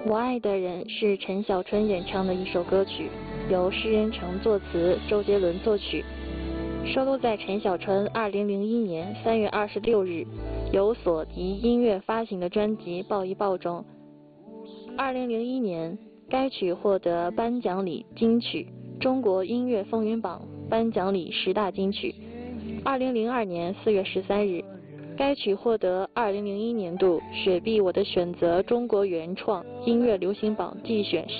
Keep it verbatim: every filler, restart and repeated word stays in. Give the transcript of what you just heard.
我爱的人是陈小春演唱的一首歌曲，由施仁成作词，周杰伦作曲，收录在陈小春二零零一年三月二十六日由索迪音乐发行的专辑《抱一抱》中。二零零一年，该曲获得颁奖礼金曲、中国音乐风云榜颁奖礼十大金曲。二零零二年四月十三日，该曲获得二零零一年度雪碧我的选择中国原创音乐流行榜季选